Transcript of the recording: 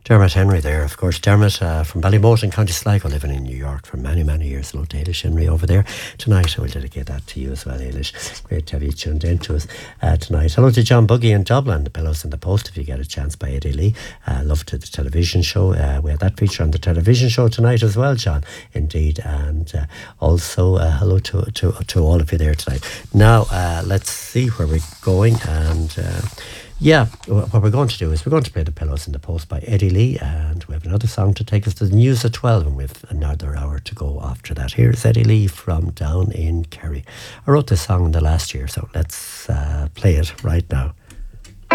Dermot Henry there, of course. Dermot from Ballymote in County Sligo, living in New York for many, many years. Hello to Eilish Henry over there tonight. I will dedicate that to you as well, Eilish. Great to have you tuned in to us tonight. Hello to John Buggy in Dublin, The Pillows in the Post, if you get a chance, by Eddie Lee. Love to the television show. We had that feature on the television show tonight as well, John, indeed. And also hello to all of you there tonight. Now, let's see where we're going. And yeah, what we're going to do is we're going to play The Pillows in the Post by Eddie Lee, and we have another song to take us to the news at 12, and we have another hour to go after that. Here's Eddie Lee from down in Kerry. I wrote this song in the last year, so let's play it right now.